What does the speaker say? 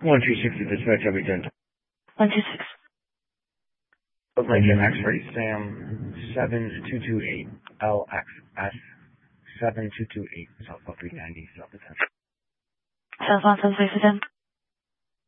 1-260 dispatch, I'll be done. 126. Lincoln X-ray, Sam 7228 LXS 7228 South 390 South 10. South 176 again.